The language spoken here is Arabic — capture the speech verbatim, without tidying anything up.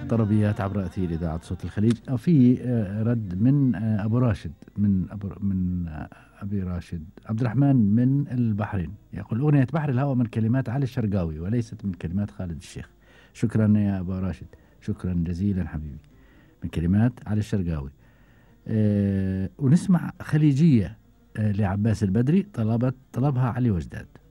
طربيات عبر أثير إذاعة صوت الخليج. أو في آه، رد من آه، أبو راشد من أبو من آه، أبي راشد عبد الرحمن من البحرين، يقول أغنية بحر الهوى من كلمات علي الشرقاوي وليست من كلمات خالد الشيخ. شكرا يا أبو راشد، شكرا جزيلا حبيبي. من كلمات علي الشرقاوي. أه ونسمع خليجية أه لعباس البدري، طلبت طلبها علي وجداد.